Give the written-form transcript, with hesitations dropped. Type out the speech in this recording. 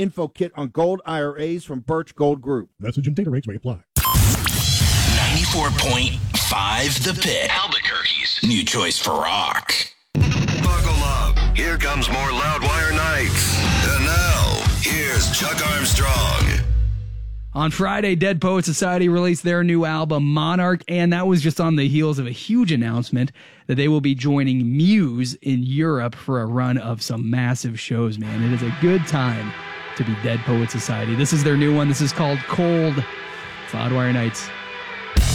info kit on gold IRAs from Birch Gold Group. Message and data rates may apply. 94.5 The Pit. Albuquerque's new choice for rock. Buckle up. Here comes more Loudwire Nights. And now, here's Chuck Armstrong. On Friday, Dead Poet Society released their new album, Monarch, and that was just on the heels of a huge announcement that they will be joining Muse in Europe for a run of some massive shows, man. It is a good time to be Dead Poet Society. This is their new one. This is called Cold. It's Loudwire Nights.